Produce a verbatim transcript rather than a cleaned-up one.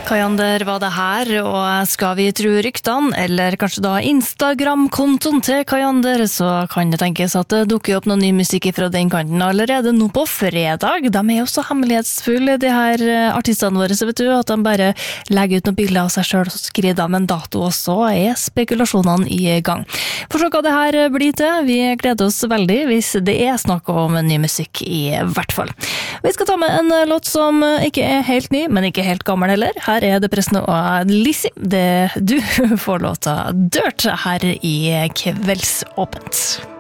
Kajander var det her, og skal vi tro ryktene, eller kanskje da Instagram-kontoen til Kajander, så kan det tenkes at det dukker opp noe ny musikk fra den kanten allerede nå på fredag. De er jo så hemmelighetsfulle, de her artistene våre, så vet du, at de bare legger ut noen bilder av seg selv, og så skriver de en dato, og så er spekulasjonene i gang. For så hva det her blir til, vi gleder oss veldig hvis det er snakk om ny musikk i hvert fall. Vi skal ta med en låt som ikke er helt ny, men ikke helt gammel heller. Her er det Presno og Lizzie. Det du får låta Dirt her i Kveldsåpent.